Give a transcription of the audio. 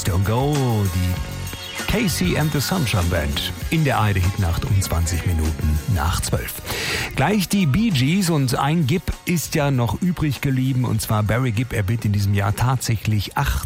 Please Don't Go, die Casey and the Sunshine Band in der Hit-Nacht um 20 Minuten nach 12. Gleich die Bee Gees und ein Gibb ist ja noch übrig geblieben, und zwar Barry Gibb. Er wird in diesem Jahr tatsächlich